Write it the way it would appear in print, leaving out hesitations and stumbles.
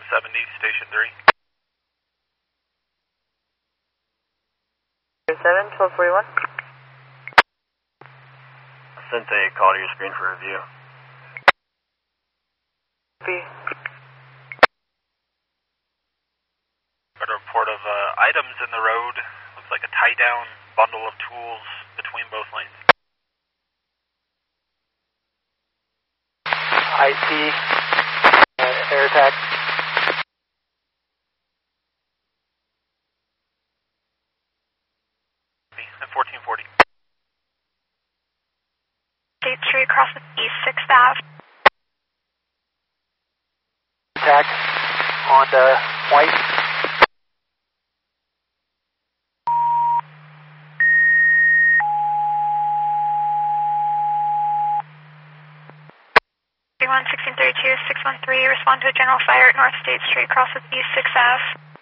70, Station 3. 7, 1241. Sent a call to your screen for review. B. Got a report of items in the road. Looks like a tie-down bundle of tools between both lanes. IT, air attack. At 1440. State Street crosses East 6th Ave. Attack on White. Three 1632 613. Respond to a general fire at North State Street crosses East 6th Ave.